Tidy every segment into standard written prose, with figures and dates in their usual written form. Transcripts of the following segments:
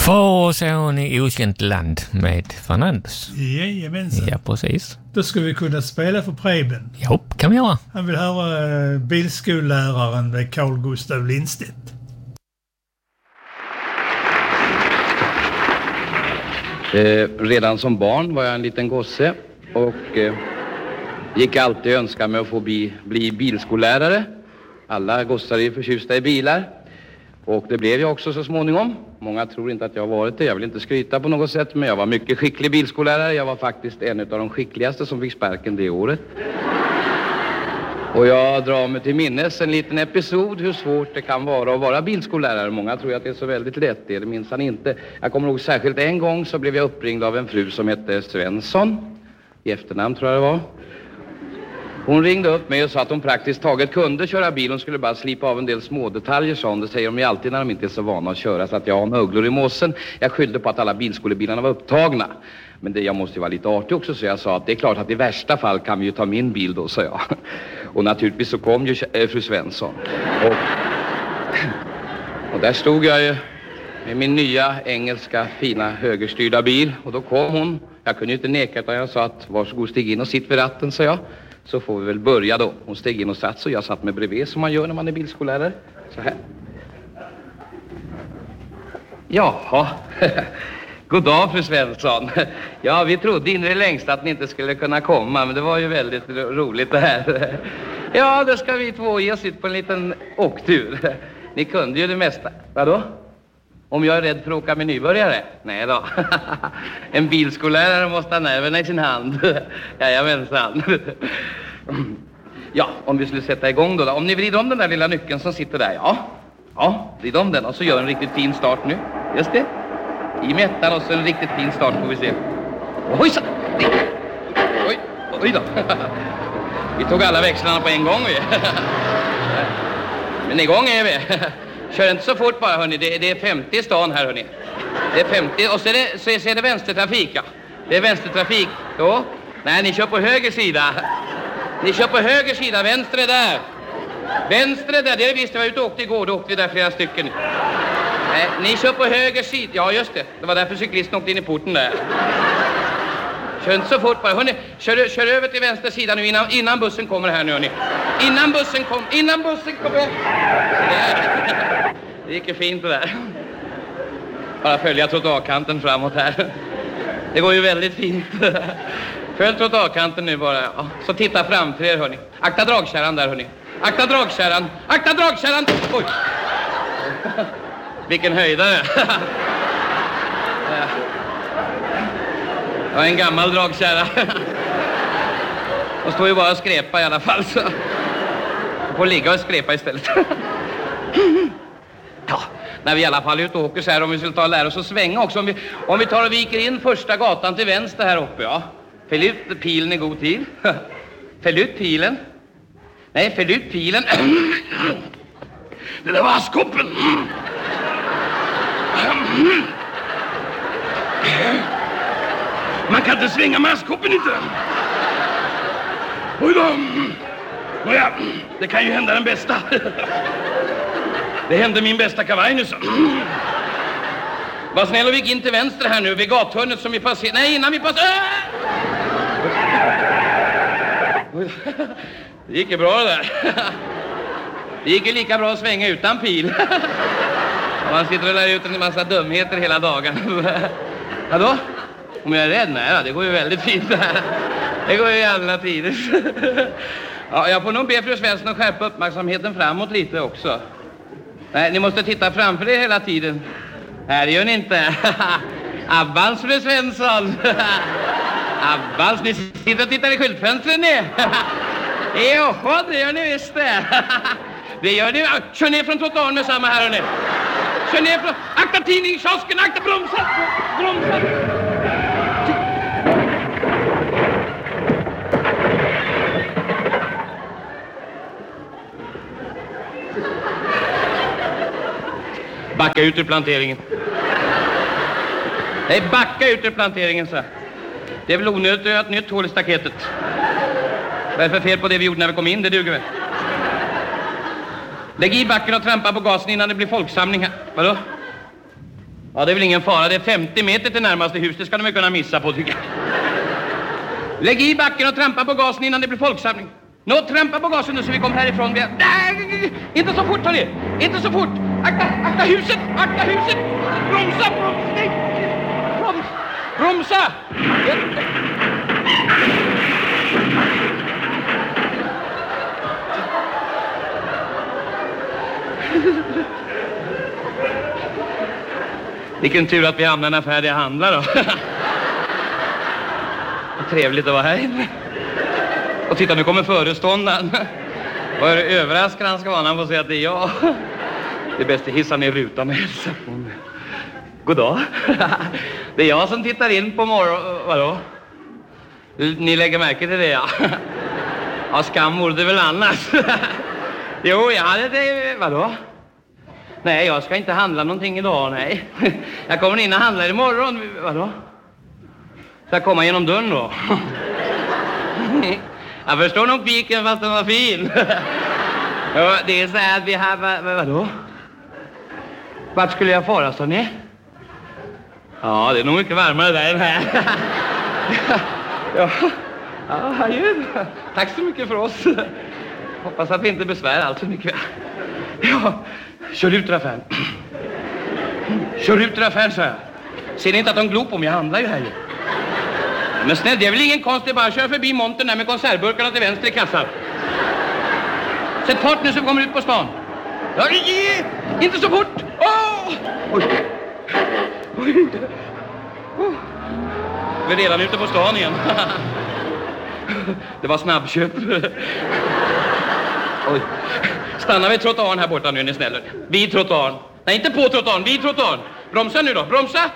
Far och son i okänt land med Fernandes. Jajamensan. Ja, precis. Då ska vi kunna spela för Preben. Ja, kan vi göra. Han vill höra bilskolläraren med Carl Gustav Lindstedt. Redan som barn var jag en liten gosse och gick alltid önska mig att få bli bilskollärare. Alla gossar är förtjusta i bilar. Och det blev jag också så småningom. Många tror inte att jag har varit det. Jag vill inte skryta på något sätt, men jag var mycket skicklig bilskollärare. Jag var faktiskt en av de skickligaste som fick sparken det året. Och jag drar mig till minnes en liten episod hur svårt det kan vara att vara bilskollärare. Många tror att det är så väldigt lätt. Det minns han inte. Jag kommer ihåg särskilt en gång så blev jag uppringd av en fru som hette Svensson. I efternamn tror jag det var. Hon ringde upp mig och sa att hon praktiskt taget kunde köra bil. Hon skulle bara slipa av en del små detaljer, sa hon. Det säger de ju alltid när de inte är så vana att köra. Så att jag har möglor i måsen. Jag skyllde på att alla bilskolebilarna var upptagna. Men jag måste ju vara lite artig också, så jag sa att det är klart att i värsta fall kan vi ju ta min bil då, sa jag. Och naturligtvis så kom ju fru Svensson. Och där stod jag ju med min nya engelska fina högerstyrda bil. Och då kom hon. Jag kunde ju inte neka utan jag sa att varsågod stig in och sitt vid ratten, sa jag. Så får vi väl börja då. Hon steg in och satt så jag satt med bredvid som man gör när man är bilskollärare. Så här. Jaha. God dag fru Svensson. Ja, vi trodde in i det längsta att ni inte skulle kunna komma, men det var ju väldigt roligt det här. Ja, då ska vi två ge oss ut på en liten åktur. Ni kunde ju det mesta. Vadå? Om jag är rädd för att åka med nybörjare? Nej då. En bilskollärare måste ha nerverna i sin hand. Jajamensan. Ja, om vi skulle sätta igång då. Om ni vrider om den där lilla nyckeln som sitter där, ja, vrid om den och så gör en riktigt fin start nu. Just det. I mättan och så en riktigt fin start får vi se. Oj så! Oj då. Vi tog alla växlarna på en gång. Men igång är vi. Kör inte så fort bara, hörni. Det är 50 i stan här, hörni. Det är 50 och så är det vänstertrafik, ja. Det är vänstertrafik. Jo. Nej, ni kör på höger sida. Ni kör på höger sida. Vänster är där. Vänster är där. Det visste jag ute och åkte igår. Då åkte vi där flera stycken. Nej, ni kör på höger sida. Ja, just det. Det var därför cyklisten åkte in i porten där. Kör inte så fort bara. Hörni, kör över till vänster sida nu innan bussen kommer här nu, hörni. Innan bussen kommer. Det gick ju fint det där. Bara följa trottoarkanten framåt här. Det går ju väldigt fint. Följ trottoarkanten nu bara. Ja. Så titta framför er, hörni. Akta dragkärran där, hörni. Akta dragkärran. Oj. Vilken höjdare. Det var en gammal dragkärra. Och står ju bara och skräpa i alla fall, så jag får ligga och skräpa istället. Ja, när vi i alla fall är ute och åker så här, om vi skulle ta och lära oss att svänga också. Om vi tar och viker in första gatan till vänster här uppe, ja. Fäll ut pilen i god tid. Fäll ut pilen. Nej, fäll ut pilen. Det där var askkoppen. Man kan inte svänga med askkoppen inte. Oj då. Nåja, det kan ju hända den bästa. Det hände min bästa kavaj nu så. Var snäll och vik in till vänster här nu vid gathörnet som vi passerar. Nej, innan vi passerar. Det gick ju bra det där. Det gick ju lika bra att svänga utan pil. Man sitter och lär ut en massa dumheter hela dagen. Vadå? Om jag är rädd? Nej, det går ju väldigt fint det här. Det går ju i alla tider. Ja, jag får nog be fru Svensson att skärpa uppmärksamheten framåt lite också. Nej, ni måste titta framför er hela tiden. Här gör ni inte. Abbans fru Svensson. Abbans, ni sitter och tittar i skyltfönstren ni. Jaha, det gör ni visst det. Det gör ni. Kör ner från trottoaren med samma här hörni. Kör ner från... Akta tidningskiosken, akta bromsar. Backa ut ur planteringen. Nej, backa ut ur planteringen så. Det är väl onödigt att göra ett nytt hål i staketet. Vad är det för fel på det vi gjorde när vi kom in? Det duger väl. Lägg i backen och trampa på gasen innan det blir folksamling här. Vadå? Ja, det är väl ingen fara. Det är 50 meter till närmaste hus. Det ska de väl kunna missa på, tycker jag. Lägg i backen och trampa på gasen innan det blir folksamling. Nå, trampa på gasen nu så vi kommer härifrån. Nej, inte så fort, hörni. Inte så fort. Akta huset, akta huset. Bromsa, nej. Bromsa. Vilken tur att vi hamnar när färdiga handlar då. Trevligt att vara här inne. Och titta, nu kommer föreståndaren. Vad överraskad han ska vara när han får säga att det är jag. Det är bäst att hissa ner rutan och hälsa på mig. God dag. Det är jag som tittar in på morgon... Vadå? Ni lägger märke till det, ja. Ja, skam vore det väl annars. Jo, jag hade det... Vadå? Nej, jag ska inte handla någonting idag, nej. Jag kommer in och handlar imorgon. Vadå? Ska jag komma genom dörren då? Jag förstår nog piken fast den var fin. Ja, det är så här att vi har... Vadå? Vart skulle jag fara, sa ni? Ja, det är nog mycket varmare där än här. Ja, adjö. Tack så mycket för oss. Hoppas att vi inte besvär allt så mycket. Ja, kör ut ur affären. Kör ut ur affären, så här. Ser ni inte att de glor på mig? Jag handlar ju här ju. Men snäll, det är väl ingen konst, det är bara kör förbi montern där med konservburkarna till vänster i kassan. Sätt fart nu så vi kommer ut på stan. Ja, inte så fort! Oj. Vi är redan ute på stan igen. Det var snabbköp. Oj. Stanna vid trottoaren här borta nu, är ni snälla. Vid trottoaren. Nej, inte på trottoaren, vid trottoaren. Bromsa nu då, bromsa.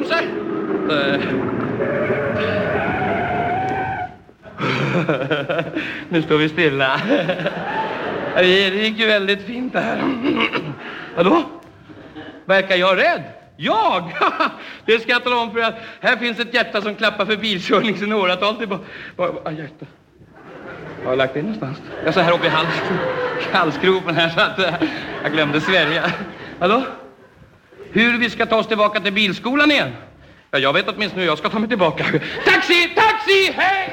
Nu står vi stilla. Det gick ju väldigt fint det här. Vadå? Verkar jag rädd? Jag? Det ska jag tala om, för att här finns ett hjärta som klappar för bilkörning sen åratal tillbaka. Hjärta. Jag har lagt in någonstans. Jag så här uppe i halsgropen här så att jag glömde svälja. Hallå? Hur vi ska ta oss tillbaka till bilskolan igen? Ja, jag vet åtminstone hur jag ska ta mig tillbaka. Taxi, hej!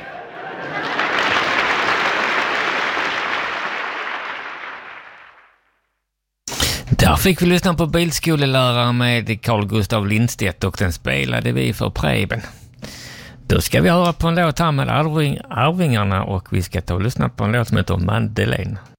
Där fick vi lyssna på bilskolelärare med Carl Gustav Lindstedt och den spelade vi för Preben. Då ska vi höra på en låt här med Arvingarna och vi ska ta och lyssna på en låt som heter Madeleine.